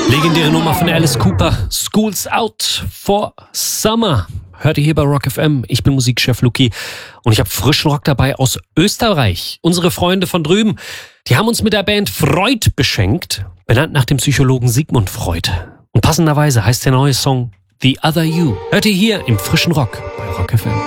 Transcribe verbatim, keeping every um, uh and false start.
Legendäre Nummer von Alice Cooper, School's Out for Summer. Hört ihr hier bei Rock F M. Ich bin Musikchef Luki und ich habe frischen Rock dabei aus Österreich. Unsere Freunde von drüben, die haben uns mit der Band Freud beschenkt, benannt nach dem Psychologen Sigmund Freud. Und passenderweise heißt der neue Song The Other You. Hört ihr hier im frischen Rock bei Rock F M.